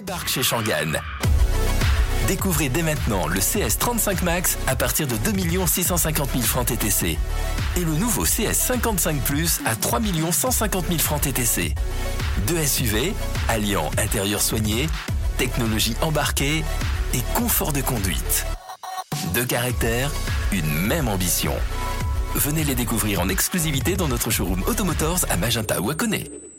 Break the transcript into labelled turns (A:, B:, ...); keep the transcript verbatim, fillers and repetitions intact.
A: débarque chez Shangan. Découvrez dès maintenant le C S trente-cinq Max à partir de deux millions six cent cinquante mille francs T T C et le nouveau C S cinquante-cinq Plus à trois millions cent cinquante mille francs T T C. Deux S U V alliant intérieur soigné, technologie embarquée et confort de conduite. Deux caractères, une même ambition. Venez les découvrir en exclusivité dans notre showroom Automotors à Magenta ou à Koné.